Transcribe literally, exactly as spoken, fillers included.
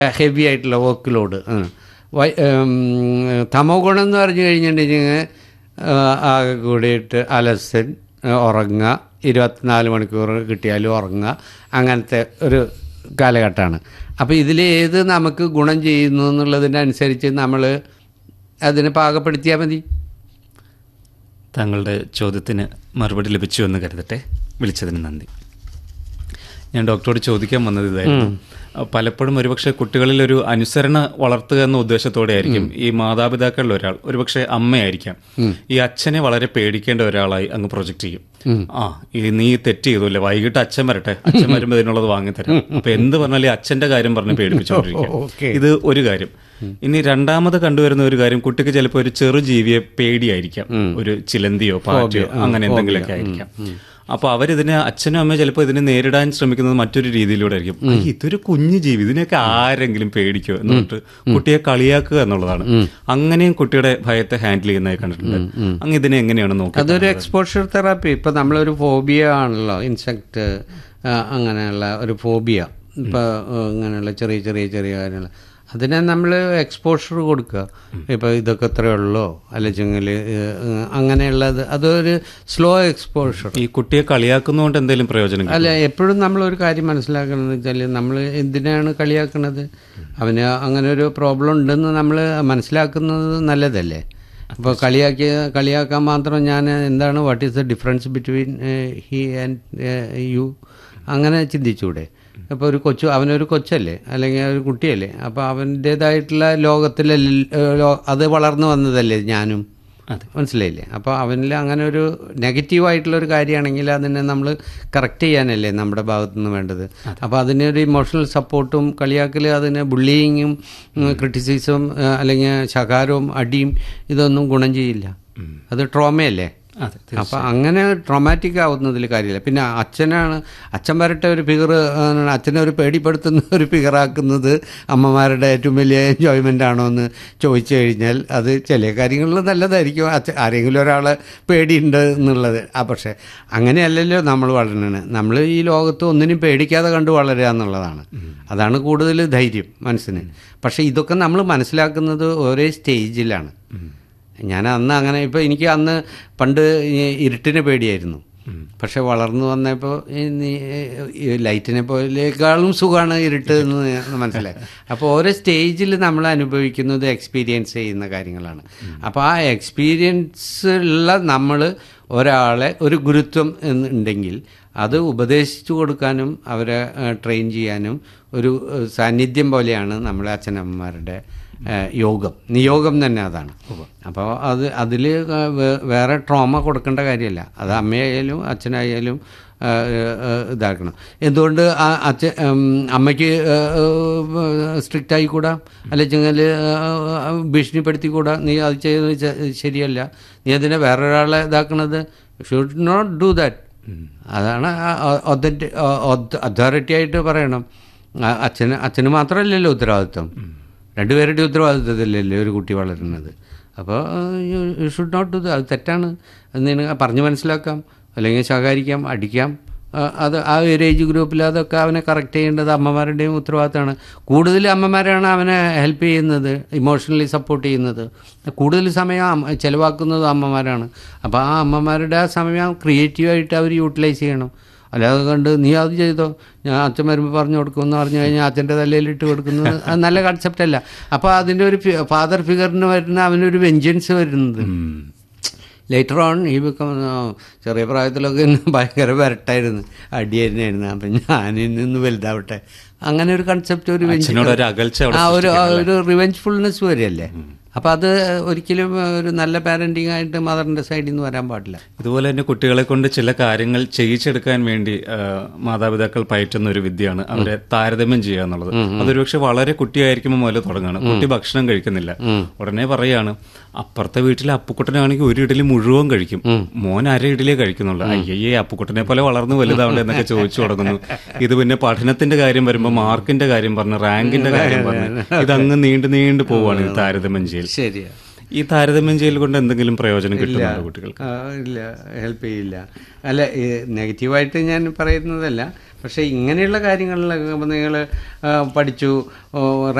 Heavy ആയിട്ടുള്ള work load. തമോ ഗുണം എന്ന് പറഞ്ഞു കഴിഞ്ഞിട്ടുണ്ടെങ്കിൽ ആകെ കൂടിയിട്ട് അലസൻ, ഉറങ്ങുക, ഇരുപത്തിനാല് മണിക്കൂർ കിട്ടിയാലും ഉറങ്ങുക, അങ്ങനത്തെ ഒരു കാലഘട്ടമാണ്. അപ്പോൾ ഇതിൽ ഏത് നമുക്ക് ഗുണം ചെയ്യുന്നു എന്നുള്ളതിനനുസരിച്ച് നമ്മൾ അതിനെ പാകപ്പെടുത്തിയാൽ മതി. താങ്കളുടെ ചോദ്യത്തിന് മറുപടി ലഭിച്ചു എന്ന് കരുതട്ടെ. വിളിച്ചതിന് നന്ദി. ഞാൻ ഡോക്ടറോട് ചോദിക്കാൻ വന്നത് ഇതായിരുന്നു. പലപ്പോഴും ഒരുപക്ഷെ കുട്ടികളിൽ ഒരു അനുസരണ വളർത്തുക എന്ന ഉദ്ദേശത്തോടെ ആയിരിക്കും ഈ മാതാപിതാക്കളിൽ ഒരാൾ, ഒരുപക്ഷെ അമ്മയായിരിക്കാം, ഈ അച്ഛനെ വളരെ പേടിക്കേണ്ട ഒരാളായി അങ്ങ് പ്രൊജക്റ്റ് ചെയ്യും. ആ ഈ നീ തെറ്റ് ചെയ്തല്ലേ, വൈകിട്ട് അച്ഛൻ വരട്ടെ, അച്ഛൻ വരുമ്പോൾ ഇതിനുള്ളത് വാങ്ങിത്തരാം. അപ്പൊ എന്ത് പറഞ്ഞാൽ ഈ അച്ഛൻ്റെ കാര്യം പറഞ്ഞ് പേടിപ്പിച്ചുകൊണ്ടിരിക്കും. ഇത് ഒരു കാര്യം. ഇനി രണ്ടാമത് കണ്ടുവരുന്ന ഒരു കാര്യം, കുട്ടിക്ക് ചിലപ്പോൾ ഒരു ചെറു ജീവിയെ പേടിയായിരിക്കാം, ഒരു ചിലന്തിയോ പാറ്റയോ അങ്ങനെ എന്തെങ്കിലുമൊക്കെ ആയിരിക്കാം. അപ്പോൾ അവരിതിനെ, അച്ഛനും അമ്മയും ചിലപ്പോൾ ഇതിനെ നേരിടാൻ ശ്രമിക്കുന്നത് മറ്റൊരു രീതിയിലൂടെ ആയിരിക്കും. ഇതൊരു കുഞ്ഞു ജീവി, ഇതിനെയൊക്കെ ആരെങ്കിലും പേടിക്കോ എന്ന് പറഞ്ഞിട്ട് കുട്ടിയെ കളിയാക്കുക എന്നുള്ളതാണ്. അങ്ങനെയും കുട്ടിയുടെ ഭയത്തെ ഹാൻഡിൽ ചെയ്യുന്നതായി കണ്ടിട്ടുണ്ട്. അങ്ങ് ഇതിനെ എങ്ങനെയാണ് നോക്കുക? അതൊരു എക്സ്പോഷർ തെറാപ്പി. ഇപ്പം നമ്മളൊരു ഫോബിയ ആണല്ലോ, ഇൻസെക്റ്റ് അങ്ങനെയുള്ള ഒരു ഫോബിയ, ഇപ്പോൾ ഇങ്ങനെയുള്ള ചെറിയ ചെറിയ ചെറിയ കാര്യങ്ങൾ, അതിനെ നമ്മൾ എക്സ്പോഷർ കൊടുക്കുക. ഇപ്പോൾ ഇതൊക്കെ ഇത്രയേ ഉള്ളൂ അല്ലെങ്കിൽ അങ്ങനെയുള്ളത്, അതൊരു സ്ലോ എക്സ്പോഷർ. ഈ കുട്ടിയെ കളിയാക്കുന്നതുകൊണ്ട് എന്തെങ്കിലും പ്രയോജനം അല്ല, എപ്പോഴും നമ്മളൊരു കാര്യം മനസ്സിലാക്കണമെന്ന് വെച്ചാൽ നമ്മൾ എന്തിനാണ് കളിയാക്കുന്നത്? അവന് അങ്ങനെ ഒരു പ്രോബ്ലം ഉണ്ടെന്ന് നമ്മൾ മനസ്സിലാക്കുന്നത് നല്ലതല്ലേ? അപ്പോൾ കളിയാക്കി കളിയാക്കാൻ മാത്രം ഞാൻ എന്താണ്, what is the difference between he and you, അങ്ങനെ ചിന്തിച്ചൂടെ? അപ്പോൾ ഒരു കൊച്ചു, അവനൊരു കൊച്ചല്ലേ അല്ലെങ്കിൽ ഒരു കുട്ടിയല്ലേ, അപ്പോൾ അവൻ്റേതായിട്ടുള്ള ലോകത്തിലെ അത് വളർന്നു വന്നതല്ലേ ഞാനും, മനസ്സിലായില്ലേ? അപ്പോൾ അവനിൽ അങ്ങനെ ഒരു നെഗറ്റീവായിട്ടുള്ളൊരു കാര്യമാണെങ്കിൽ അതിനെ നമ്മൾ കറക്റ്റ് ചെയ്യാനല്ലേ നമ്മുടെ ഭാഗത്തു നിന്ന് വേണ്ടത്. അപ്പോൾ അതിനൊരു ഇമോഷണൽ സപ്പോർട്ടും കളിയാക്കൽ, അതിന് ബുള്ളിയിങ്ങും ക്രിറ്റിസിസവും അല്ലെങ്കിൽ ശകാരവും അടിയും ഇതൊന്നും ഗുണം ചെയ്യില്ല. അത് ട്രോമയല്ലേ. അപ്പം അങ്ങനെ ട്രോമാറ്റിക് ആവുന്നതിൽ കാര്യമില്ല. പിന്നെ അച്ഛനാണ്, അച്ഛൻ വരട്ടെ ഒരു ഫിഗർ, അച്ഛനെ ഒരു പേടിപ്പെടുത്തുന്ന ഒരു ഫിഗറാക്കുന്നത് അമ്മമാരുടെ ഏറ്റവും വലിയ എൻജോയ്മെൻ്റ് ആണോ എന്ന് ചോദിച്ചു കഴിഞ്ഞാൽ അത് ചില കാര്യങ്ങളിൽ നല്ലതായിരിക്കും, അച്ഛൻ ആരെങ്കിലും ഒരാളെ പേടിയുണ്ട് എന്നുള്ളത്. ആ പക്ഷേ അങ്ങനെയല്ലല്ലോ നമ്മൾ വളരണത്. നമ്മൾ ഈ ലോകത്ത് ഒന്നിനും പേടിക്കാതെ കണ്ട് വളരുക എന്നുള്ളതാണ്. അതാണ് കൂടുതൽ ധൈര്യം മനസ്സിന്. പക്ഷേ ഇതൊക്കെ നമ്മൾ മനസ്സിലാക്കുന്നത് ഒരേ സ്റ്റേജിലാണ്. ഞാൻ അന്ന് അങ്ങനെ, ഇപ്പോൾ എനിക്ക് അന്ന് പണ്ട് ഇരുട്ടിനെ പേടിയായിരുന്നു. പക്ഷെ വളർന്നു വന്നപ്പോൾ ലൈറ്റിനെ പോലേക്കാളും സുഖമാണ് ഇരുട്ട് എന്ന് മനസ്സിലായി. അപ്പോൾ ഓരോ സ്റ്റേജിൽ നമ്മൾ അനുഭവിക്കുന്നത് എക്സ്പീരിയൻസ് ചെയ്യുന്ന കാര്യങ്ങളാണ്. അപ്പോൾ ആ എക്സ്പീരിയൻസ് ഉള്ള നമ്മൾ ഒരാളെ ഒരു ഗുരുത്വം ഉണ്ടെങ്കിൽ അത് ഉപദേശിച്ചു കൊടുക്കാനും അവരെ ട്രെയിൻ ചെയ്യാനും ഒരു സാന്നിധ്യം പോലെയാണ് നമ്മളെ അച്ഛനമ്മമാരുടെ യോഗം, നിയോഗം തന്നെ അതാണ്. അപ്പോൾ അത് അതിൽ വേറെ ട്രോമ കൊടുക്കേണ്ട കാര്യമല്ല. അത് അമ്മയായാലും അച്ഛനായാലും ഇതാക്കണം. എന്തുകൊണ്ട് അച്ഛൻ അമ്മയ്ക്ക് സ്ട്രിക്റ്റ് ആയിക്കൂടാ, അല്ലെങ്കിൽ ഭീഷണിപ്പെടുത്തിക്കൂടാ, നീ അത് ചെയ്യുന്നത് ശരിയല്ല, നീ അതിനെ വേറൊരാളെ ഇതാക്കണത്, ഷുഡ് നോട്ട് ഡു ദാറ്റ്. അതാണ് അതോറിറ്റി ആയിട്ട് പറയണം. അച്ഛന് അച്ഛന് മാത്രമല്ലല്ലോ ഉത്തരവാദിത്വം, രണ്ടുപേരുടെ ഉത്തരവാദിത്വത്തിലല്ലേ ഒരു കുട്ടി വളരുന്നത്. അപ്പോൾ you should not do that. അത് തെറ്റാണ്. അത് നിങ്ങൾ പറഞ്ഞ് മനസ്സിലാക്കാം, അല്ലെങ്കിൽ ശകാരിക്കാം, അടിക്കാം. അത് ആ ഒരു ഏജ് ഗ്രൂപ്പിൽ അതൊക്കെ അവനെ കറക്റ്റ് ചെയ്യേണ്ടത് അമ്മമാരുടെയും ഉത്തരവാദിത്തമാണ്. കൂടുതൽ അമ്മമാരാണ് അവനെ ഹെൽപ്പ് ചെയ്യുന്നത്, ഇമോഷണലി സപ്പോർട്ട് ചെയ്യുന്നത്. കൂടുതൽ സമയം ചിലവാക്കുന്നത് അമ്മമാരാണ്. അപ്പോൾ ആ അമ്മമാരുടെ ആ സമയം ക്രിയേറ്റീവായിട്ട് അവർ യൂട്ടിലൈസ് ചെയ്യണം. അല്ലാതെ കണ്ട് നീ അത് ചെയ്തോ, ഞാൻ അച്ഛൻ വരുമ്പോൾ പറഞ്ഞു കൊടുക്കുമെന്ന് പറഞ്ഞു കഴിഞ്ഞാൽ അച്ഛൻ്റെ തലയിലിട്ട് കൊടുക്കുന്നത് അത് നല്ല കൺസെപ്റ്റ് അല്ല. അപ്പോൾ അതിൻ്റെ ഒരു ഫാദർ ഫിഗറിന് വരുന്ന അവനൊരു വെഞ്ചൻസ് വരുന്നത് ലേറ്റർ ഓൺ ഈ ബിക്കം. ചെറിയ പ്രായത്തിലൊക്കെ ഭയങ്കര വരട്ടായിരുന്നു, അടി തന്നെയായിരുന്നു. അപ്പം ഞാനിന്ന് വലുതാവട്ടെ, അങ്ങനെ ഒരു കൺസെപ്റ്റ്, ഒരു ആ ഒരു ഒരു റിവെഞ്ച്ഫുൾനെസ് വരെയല്ലേ. അപ്പോൾ അത് ഒരിക്കലും ഒരു നല്ല പാരൻറ്റിങ് ആയിട്ട് മദറിൻ്റെ സൈഡിൽ നിന്ന് വരാൻ പാടില്ല. ഇതുപോലെ തന്നെ കുട്ടികളെ കൊണ്ട് ചില കാര്യങ്ങൾ ചെയ്യിച്ചെടുക്കാൻ വേണ്ടി മാതാപിതാക്കൾ പയറ്റുന്ന ഒരു വിദ്യയാണ് അവരെ താരതമ്യം ചെയ്യുക എന്നുള്ളത്. അതൊരു പക്ഷെ വളരെ കുട്ടിയായിരിക്കുമ്പോൾ മുതൽ തുടങ്ങുകയാണ്. കുട്ടി ഭക്ഷണം കഴിക്കുന്നില്ല, ഉടനെ പറയാണ് അപ്പുറത്തെ വീട്ടിലെ അപ്പുക്കുട്ടനാണെങ്കിൽ ഒരു ഇഡലി മുഴുവൻ കഴിക്കും, മോൻ അര ഇഡലിയെ കഴിക്കുന്നുള്ളൂ, അയ്യേ അപ്പുക്കുട്ടനെ പോലെ വളർന്നു വലുതാവണ്ടേ എന്നൊക്കെ ചോദിച്ചു തുടങ്ങുന്നു. ഇത് പിന്നെ പഠനത്തിന്റെ കാര്യം വരുമ്പോൾ മാർക്കിന്റെ കാര്യം പറഞ്ഞ്, റാങ്കിന്റെ കാര്യം പറഞ്ഞ് ഇതങ്ങ് നീണ്ടു നീണ്ടു പോവുകയാണ് ഈ താരതമ്യം ചെയ്യൽ. ശരിയാ. ഈ താരതമ്യം ചെയ്യൽ കൊണ്ട് എന്തെങ്കിലും പ്രയോജനം കിട്ടുന്നുണ്ടോ കുട്ടികൾക്ക്? ഇല്ല, ഹെൽപ്പ് ചെയ്യില്ല. അല്ല, നെഗറ്റീവായിട്ട് ഞാൻ പറയുന്നതല്ല. പക്ഷേ ഇങ്ങനെയുള്ള കാര്യങ്ങളിലൊക്കെ നിങ്ങൾ പഠിച്ചു,